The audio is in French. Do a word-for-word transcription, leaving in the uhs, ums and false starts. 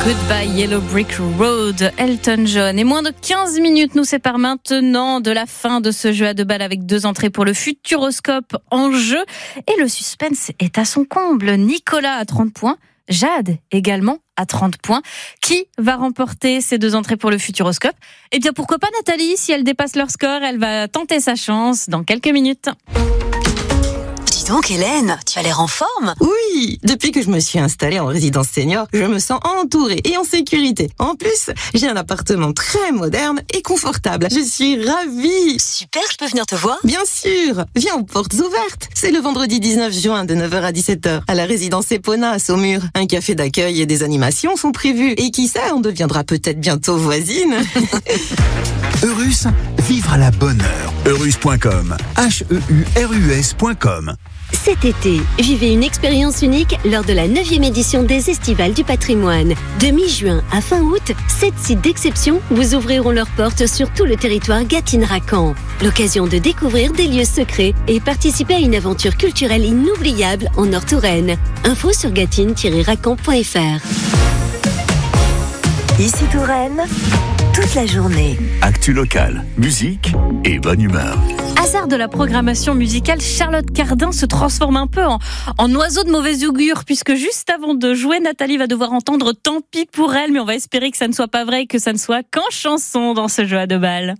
Goodbye Yellow Brick Road, Elton John. Et moins de quinze minutes nous séparent maintenant de la fin de ce jeu à deux balles avec deux entrées pour le Futuroscope en jeu. Et le suspense est à son comble. Nicolas à trente points, Jade également à trente points. Qui va remporter ces deux entrées pour le Futuroscope ? Eh bien pourquoi pas Nathalie, si elle dépasse leur score, elle va tenter sa chance dans quelques minutes. Dis donc Hélène, tu as l'air en forme. Oui, depuis que je me suis installée en résidence senior, je me sens entourée et en sécurité. En plus, j'ai un appartement très moderne et confortable. Je suis ravie. Super, je peux venir te voir ? Bien sûr, viens aux portes ouvertes. C'est le vendredi dix-neuf juin de neuf heures à dix-sept heures à la résidence Epona à Saumur. Un café d'accueil et des animations sont prévus. Et qui sait, on deviendra peut-être bientôt voisines. Eurus, vivre à la bonne heure. Eurus point com, H E U R U S point com. Cet été, vivez une expérience unique lors de la neuvième édition des Estivales du patrimoine. De mi-juin à fin août, sept sites d'exception vous ouvriront leurs portes sur tout le territoire Gâtine-Racan. L'occasion de découvrir des lieux secrets et participer à une aventure culturelle inoubliable en Nord-Touraine. Info sur gâtine tiret racan point f r. Ici Touraine, toute la journée. Actu locale, musique et bonne humeur. Hasard de la programmation musicale, Charlotte Cardin se transforme un peu en, en oiseau de mauvais augure, puisque juste avant de jouer, Nathalie va devoir entendre Tant pis pour elle, mais on va espérer que ça ne soit pas vrai et que ça ne soit qu'en chanson dans ce jeu à deux balles.